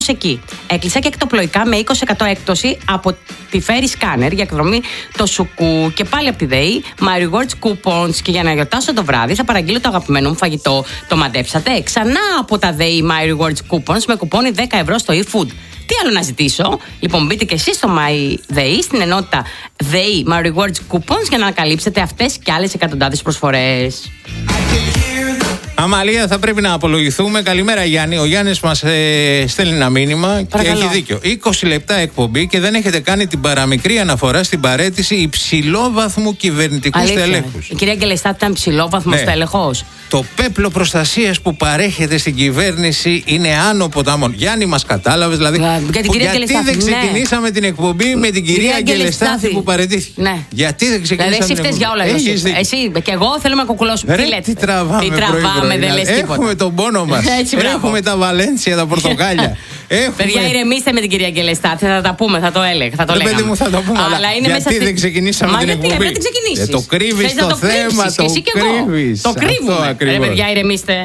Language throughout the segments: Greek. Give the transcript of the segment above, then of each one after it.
εκεί. Έκλεισα και εκτοπλοϊκά με 20% έκπτωση από τη Ferry Scanner για εκδρομή το Σουκού και πάλι από τη ΔΕΗ. My Rewards Coupons και για να γιορτάσω το βράδυ θα παραγγείλω το αγαπημένο μου φαγητό. Το μαντέψατε? Ξανά από τα ΔΕΗ My Rewards Coupons με κουπόνι 10 ευρώ στο eFood. Τι άλλο να ζητήσω? Λοιπόν, μπείτε και εσείς στο My ΔΕΗ, στην ενότητα ΔΕΗ My Rewards Coupons για να ανακαλύψετε αυτές και άλλες εκατοντάδες προσφορές. Αμαλία, θα πρέπει να απολογηθούμε. Καλημέρα, Γιάννη. Ο Γιάννης μας στέλνει ένα μήνυμα. Παρακαλώ. Και έχει δίκιο. 20 λεπτά εκπομπή και δεν έχετε κάνει την παραμικρή αναφορά στην παραίτηση υψηλόβαθμου κυβερνητικού στελέχους. Η κυρία Γκελεστάτη ήταν υψηλόβαθμο στέλεχος. Το πέπλο προστασίας που παρέχεται στην κυβέρνηση είναι άνω ποταμών. Γιάννη, μας κατάλαβες? Δηλαδή, γιατί δεν ξεκινήσαμε την εκπομπή με την κυρία Γκελεστάτη που παραιτήθηκε? Ναι. Γιατί δεν ξεκινήσαμε? Δηλαδή, εσύ φταίς για όλα. Εσύ και εγώ θέλουμε να κουκουλώσουμε. Τι τραβάμε, δεν λες τίποτα. Έχουμε τον πόνο μας. Έχουμε τα Βαλένσια, τα πορτοκάλια. Παιδιά, ηρεμήστε με την κυρία Γκελεστάτη. Θα τα πούμε, θα το έλεγα. Παιδί μου, θα το πούμε. Αλλά είναι γιατί δεν ξεκινήσαμε την εκπομπή? Γιατί δεν ξεκινήσεις? Το κρύβεις το θέμα. Το κρύβουμε. Ρε παιδιά, ηρεμήστε.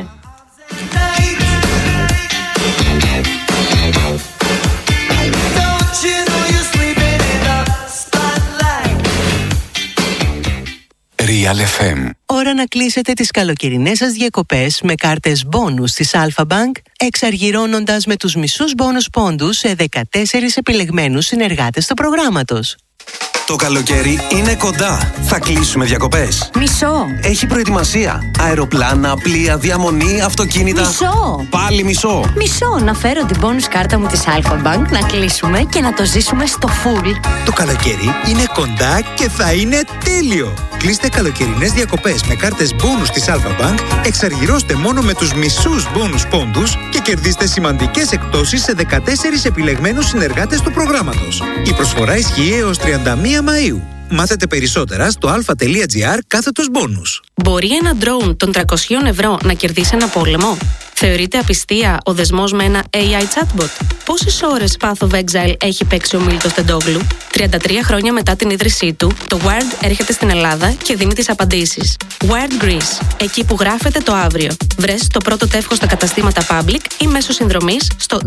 Real FM. Ώρα να κλείσετε τις καλοκαιρινές σας διακοπές με κάρτες μπόνους της Alpha Bank, εξαργυρώνοντας με τους μισούς μπόνους πόντους σε 14 επιλεγμένους συνεργάτες του προγράμματος. Το καλοκαίρι είναι κοντά. Θα κλείσουμε διακοπές. Μισό. Έχει προετοιμασία. Αεροπλάνα, πλοία, διαμονή, αυτοκίνητα. Μισό. Πάλι μισό. Μισό. Να φέρω την bonus κάρτα μου της Alpha Bank, να κλείσουμε και να το ζήσουμε στο full. Το καλοκαίρι είναι κοντά και θα είναι τέλειο. Κλείστε καλοκαιρινές διακοπές με κάρτες bonus της Alpha Bank, εξαργυρώστε μόνο με τους μισούς bonus πόντους και κερδίστε σημαντικές εκπτώσεις σε 14 επιλεγμένους συνεργάτες του προγράμματος. Η προσφορά ισχύει έως 31 Μαΐου. Μάθετε περισσότερα στο alpha.gr/bonus. Μπορεί ένα ντρόουν των 300 ευρώ να κερδίσει ένα πόλεμο? Θεωρείται απιστία ο δεσμός με ένα AI chatbot? Πόσες ώρες Path of Exile έχει παίξει ο Μίλτος Τεντόγλου? 33 χρόνια μετά την ίδρυσή του, το Wired έρχεται στην Ελλάδα και δίνει τις απαντήσεις. Wired Greece, εκεί που γράφεται το αύριο. Βρες το πρώτο τεύχος στα καταστήματα Public ή μέσω συνδρομής στο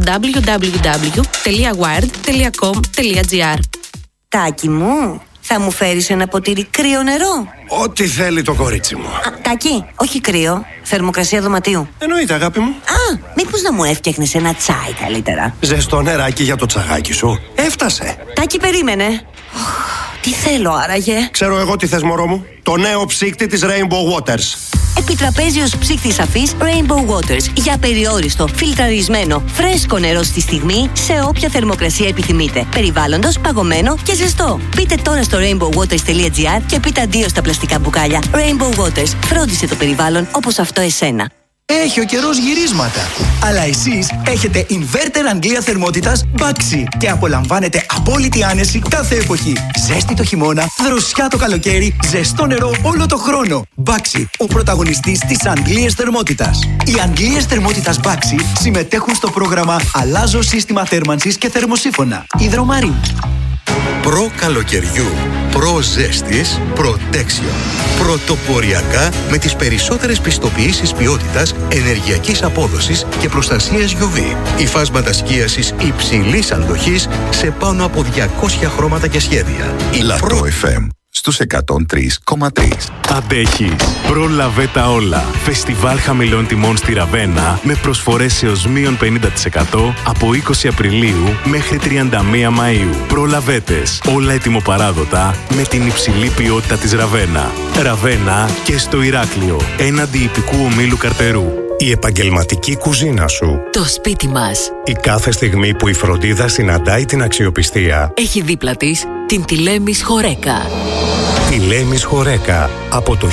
www.wired.com.gr. Τάκη μου, θα μου φέρεις ένα ποτήρι κρύο νερό? Ό,τι θέλει το κορίτσι μου. Τάκη, όχι κρύο, θερμοκρασία δωματίου. Εννοείται, αγάπη μου. Μήπως να μου έφτιαχνες ένα τσάι καλύτερα? Ζεστό νεράκι για το τσαγάκι σου. Έφτασε. Τάκη, περίμενε. Τι θέλω άραγε? Ξέρω εγώ τι θες, μωρό μου. Το νέο ψύκτη της Rainbow Waters. Επιτραπέζιος ψύκτης αφής Rainbow Waters. Για περιόριστο, φιλτραρισμένο, φρέσκο νερό στη στιγμή, σε όποια θερμοκρασία επιθυμείτε. Περιβάλλοντος, παγωμένο και ζεστό. Μπείτε τώρα στο rainbowwaters.gr και πείτε αντίο στα πλαστικά μπουκάλια. Rainbow Waters. Φρόντισε το περιβάλλον όπως αυτό εσένα. Έχει ο καιρός γυρίσματα. Αλλά εσείς έχετε inverter Αγγλία θερμότητας Baxi και απολαμβάνετε απόλυτη άνεση κάθε εποχή. Ζέστη το χειμώνα, δροσιά το καλοκαίρι, ζεστό νερό όλο το χρόνο. Baxi, ο πρωταγωνιστής της Αγγλίας θερμότητας. Οι Αγγλίες θερμότητας Baxi συμμετέχουν στο πρόγραμμα Αλλάζω σύστημα θέρμανσης και θερμοσύφωνα. Υδρομαρί. Προ καλοκαιριού, προ ζέστης, Protection. Πρωτοποριακά με τις περισσότερες πιστοποιήσεις ποιότητας, ενεργειακής απόδοσης και προστασίας UV. Υφάσματα σκίασης υψηλής αντοχής σε πάνω από 200 χρώματα και σχέδια. Λατρό FM στους 103,3. Αντέχεις. Πρόλαβε τα όλα. Φεστιβάλ χαμηλών τιμών στη Ραβένα με προσφορές έως μείον 50% από 20 Απριλίου μέχρι 31 Μαΐου. Προλαβέτες. Όλα ετοιμοπαράδοτα με την υψηλή ποιότητα της Ραβένα. Ραβένα και στο Ηράκλειο. Έναντι ιππικού ομίλου Καρτερού. Η επαγγελματική κουζίνα σου. Το σπίτι μας. Η κάθε στιγμή που η φροντίδα συναντάει την αξιοπιστία. Έχει δίπλα της την Τηλέμις Χορέκα. Τηλέμις Χορέκα από το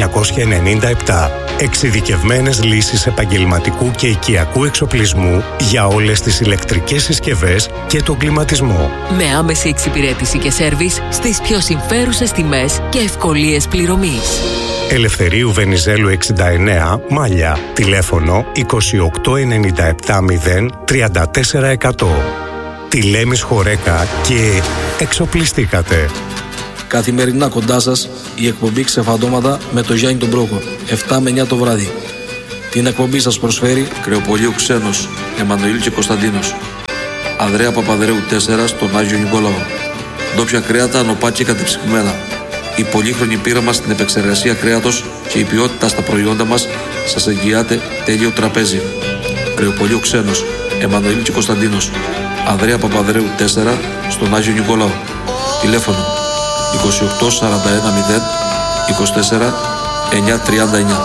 1997. Εξειδικευμένες λύσεις επαγγελματικού και οικιακού εξοπλισμού για όλες τις ηλεκτρικές συσκευές και τον κλιματισμό. Με άμεση εξυπηρέτηση και σέρβις στις πιο συμφέρουσες τιμές και ευκολίες πληρωμής. Ελευθερίου Βενιζέλου 69, Μάλια. Τηλέφωνο 2897 034 100. Τηλέμις Χορέκα και εξοπλιστήκατε. Καθημερινά κοντά σας η εκπομπή Ξεφαντώματα με το Γιάννη τον Πρόκο, 7 με 9 το βράδυ. Την εκπομπή σας προσφέρει Κρεοπολίου Ξένος, Εμμανουήλ και Κωνσταντίνος. Ανδρέα Παπαδρέου 4 στον Άγιο Νικόλαο. Ντόπια κρέατα, νοπά και κατεψυγμένα. Η πολύχρονη πείρα μας στην επεξεργασία κρέατος και η ποιότητα στα προϊόντα μας σας εγγυάται τέλειο τραπέζι. Κρεοπωλείο Ξένος, Εμμανουήλ και Κωνσταντίνος. Ανδρέα Παπαδρέου 4 στον Άγιο Νικόλαο. Τηλέφωνο 28 41 0 24 939.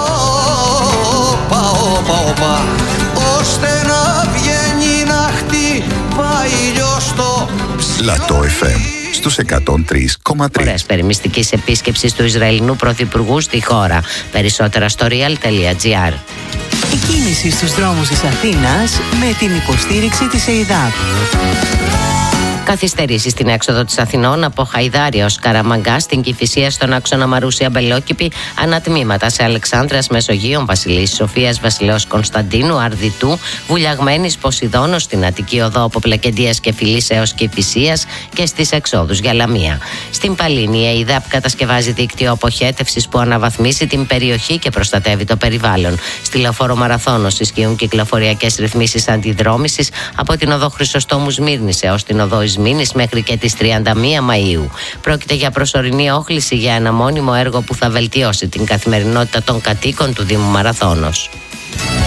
Λατό FM στους 103,3. Ώρες περιμυστικής επίσκεψης του Ισραηλινού Πρωθυπουργού στη χώρα. Περισσότερα στο real.gr. Η κίνηση στους δρόμους της Αθήνας με την υποστήριξη της ΕΙΔΑΠ. Καθυστερήσει στην έξοδο της Αθηνών από Χαϊδάρι ως Καραμαγκά στην Κηφισία στον άξονα Μαρούσια Μπελόκηπη, ανατμήματα σε Αλεξάνδρας Μεσογείων, Βασιλής Σοφίας, Βασιλέως Κωνσταντίνου, Αρδιτού, Βουλιαγμένης Ποσειδώνος στην Αττική Οδό από Πλακεντίας και Φιλής έως Κηφισίας και στις εξόδους για Λαμία. Στην Παλίνη, η ΕΙΔΑΠ κατασκευάζει δίκτυο αποχέτευσης που αναβαθμίζει την περιοχή και προστατεύει το περιβάλλον. Στη Λεωφόρο Μαραθώνος ισχύουν κυκλοφοριακές ρυθμίσεις αντιδρόμησης από την Οδό Χρυσοστόμου Σμύρνης έως την Οδό Μήνες μέχρι και τις 31 Μαΐου. Πρόκειται για προσωρινή όχληση για ένα μόνιμο έργο που θα βελτιώσει την καθημερινότητα των κατοίκων του Δήμου Μαραθώνος.